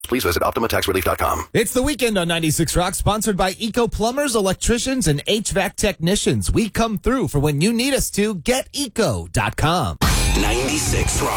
Please visit OptimaTaxRelief.com. It's the weekend on 96 Rock, sponsored by Eco Plumbers, Electricians, and HVAC Technicians. We come through for when you need us to. GetEco.com. 96 Rock.